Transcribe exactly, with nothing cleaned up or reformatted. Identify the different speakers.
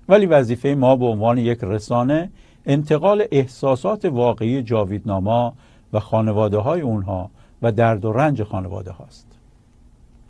Speaker 1: ولی وظیفه ما به عنوان یک رسانه انتقال احساسات واقعی جاویدناما و خانواده های اونها و درد و رنج خانواده هاست.